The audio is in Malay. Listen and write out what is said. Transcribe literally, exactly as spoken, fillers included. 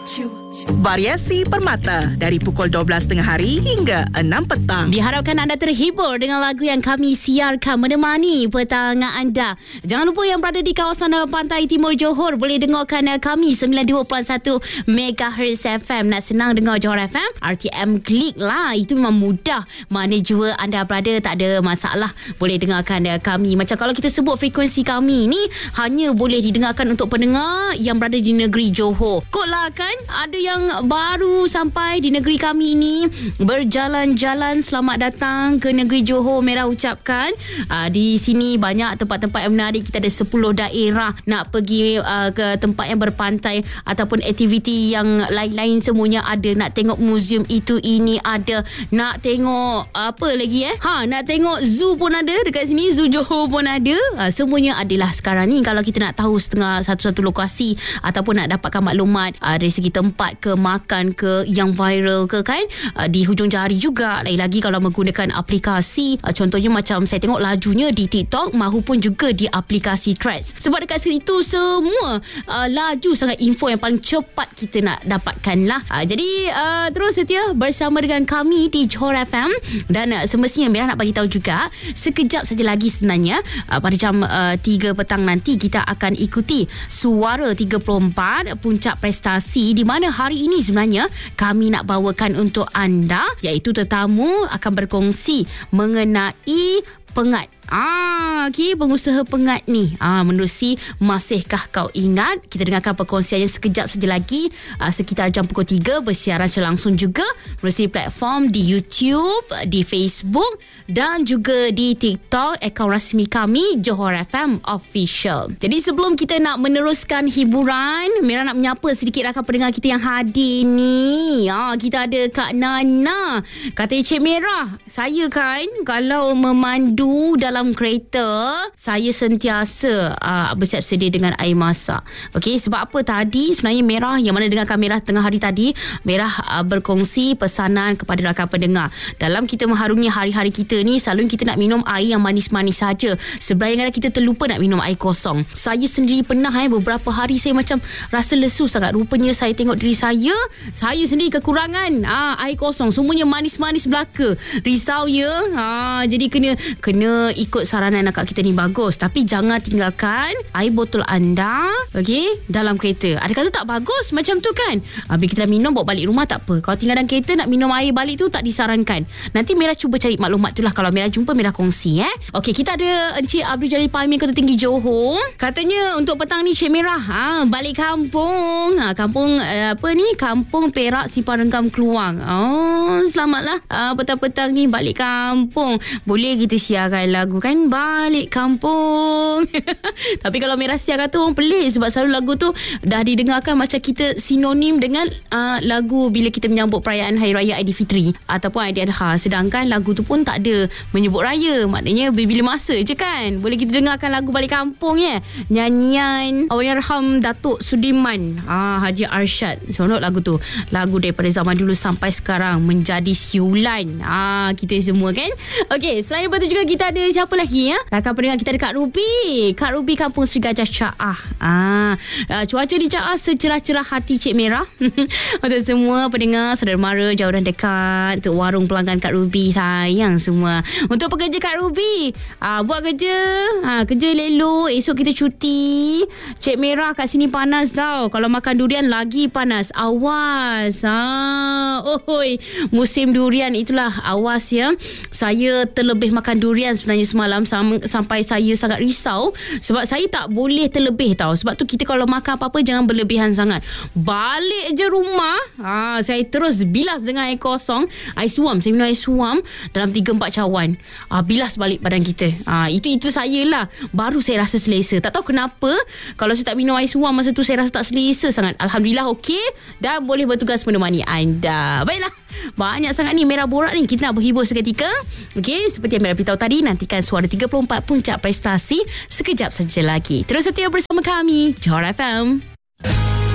Lucu. Variasi Permata dari pukul dua belas tengah hari hingga enam petang. Diharapkan anda terhibur dengan lagu yang kami siarkan menemani petang anda. Jangan lupa yang berada di kawasan pantai timur Johor boleh dengarkan kami sembilan puluh dua perpuluhan satu megahertz F M. Nak senang dengar Johor F M, R T M klik lah. Itu memang mudah. Mana jua anda berada, tak ada masalah. Boleh dengarkan kami. Macam kalau kita sebut frekuensi kami ni hanya boleh didengarkan untuk pendengar yang berada di negeri Johor. Kot lah kan, ada yang baru sampai di negeri kami ini, berjalan-jalan. Selamat datang ke negeri Johor. Merah ucapkan uh, di sini banyak tempat-tempat yang menarik. Kita ada sepuluh daerah. Nak pergi uh, ke tempat yang berpantai ataupun aktiviti yang lain-lain semuanya ada. Nak tengok muzium itu ini ada. Nak tengok apa lagi eh ha nak tengok zoo pun ada dekat sini. Zoo Johor pun ada. uh, Semuanya adalah sekarang ni. Kalau kita nak tahu setengah satu-satu lokasi ataupun nak dapatkan maklumat uh, dari segi tempat ke, makan ke, yang viral ke kan, uh, di hujung jari juga. Lagi-lagi kalau menggunakan aplikasi, uh, contohnya macam saya tengok lajunya di TikTok mahupun juga di aplikasi Threads. Sebab dekat situ semua uh, laju sangat info yang paling cepat kita nak dapatkan lah. uh, Jadi uh, terus setia bersama dengan kami di Johor F M. Dan uh, semestinya Merah nak bagi tahu juga, sekejap saja lagi sebenarnya uh, pada jam uh, tiga petang nanti kita akan ikuti Suara tiga puluh empat Puncak Prestasi, di mana hari ini sebenarnya kami nak bawakan untuk anda, iaitu tetamu akan berkongsi mengenai pengat. Ah, okey, pengusaha pengat ni. Ah, menerusi Masihkah Kau Ingat? Kita dengarkan perkongsiannya sekejap saja lagi, ah, sekitar jam pukul tiga, bersiaran secara langsung juga menerusi platform di YouTube, di Facebook dan juga di TikTok, akaun rasmi kami Johor F M Official. Jadi sebelum kita nak meneruskan hiburan, Merah nak menyapa sedikit rakan pendengar kita yang hadir ni. Ah, kita ada Kak Nana. Kata Cik Merah, saya kan kalau memandu dalam dalam kereta, saya sentiasa uh, bersiap sedia dengan air masak. Okey, sebab apa tadi sebenarnya Merah, yang mana dengarkan Merah tengah hari tadi, Merah uh, berkongsi pesanan kepada rakan pendengar. Dalam kita mengharungi hari-hari kita ni, selalu kita nak minum air yang manis-manis saja. Sebenarnya kita terlupa nak minum air kosong. Saya sendiri pernah eh, beberapa hari saya macam rasa lesu sangat. Rupanya saya tengok diri saya, saya sendiri kekurangan ah, air kosong. Semuanya manis-manis belaka. Risau ya. Ah, jadi kena kena ikut saranan akak kita ni bagus, tapi jangan tinggalkan air botol anda okey dalam kereta. Ada kata tak bagus macam tu kan, habis kita dah minum bawa balik rumah tak apa. Kalau tinggal dalam kereta nak minum air balik tu tak disarankan. Nanti Merah cuba cari maklumat tu lah. Kalau Merah jumpa, Merah kongsi eh. Okey, kita ada Encik Abdul Jalil Pahmin, Kota Tinggi Johor. Katanya untuk petang ni Cik Merah ha, balik kampung. ha, Kampung uh, apa ni Kampung Perak Simpang Renggam Keluang. Oh, selamatlah uh, petang-petang ni balik kampung. Boleh kita siarkan lagu kan, balik kampung. Tapi kalau Merah siar kata orang pelik, sebab selalu lagu tu dah didengarkan macam kita sinonim dengan uh, lagu bila kita menyambut perayaan Hari Raya Aidilfitri ataupun Aidiladha. Sedangkan lagu tu pun tak ada menyebut raya, maknanya bila masa je kan. Boleh kita dengarkan lagu balik kampung ya, nyanyian Allahyarham Datuk Sudirman ah, Haji Arsyad. Seronok lagu tu. Lagu daripada zaman dulu sampai sekarang menjadi siulan ah, kita semua kan. Okey, selain itu juga kita ada siapa lagi ya? Rakan pendengar kita ada Kak Ruby. Kak Ruby Kampung Seri Gajah Caah. Ah, uh, cuaca di Caah secerah-cerah hati Cik Merah. Untuk semua pendengar, saudara mara jauh dan dekat, untuk warung pelanggan Kak Ruby, sayang semua. Untuk pekerja Kak Ruby, ah, buat kerja, ah, kerja elok, esok kita cuti. Cik Merah kat sini panas tau. Kalau makan durian lagi panas. Awas. Ah, oi, musim durian itulah, awas ya. Saya terlebih makan durian sebenarnya semalam, sam- sampai saya sangat risau sebab saya tak boleh terlebih tau. Sebab tu kita kalau makan apa-apa jangan berlebihan sangat. Balik je rumah, ha, saya terus bilas dengan air kosong, air suam. Saya minum air suam dalam tiga empat cawan. Ha, bilas balik badan kita. Ha, itu itu saya lah. Baru saya rasa selesa. Tak tahu kenapa kalau saya tak minum air suam masa tu saya rasa tak selesa sangat. Alhamdulillah okey dan boleh bertugas menemani anda. Baiklah, banyak sangat ni Merah Borak ni. Kita nak berhibur seketika. Okey, seperti yang Merah beritahu tadi, nantikan Suara tiga puluh empat Puncak Prestasi sekejap saja lagi. Terus setia bersama kami Johor F M.